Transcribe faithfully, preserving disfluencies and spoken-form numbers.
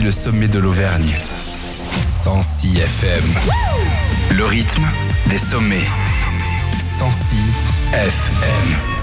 le sommet de l'Auvergne. cent six F M. Le rythme des sommets. cent six F M.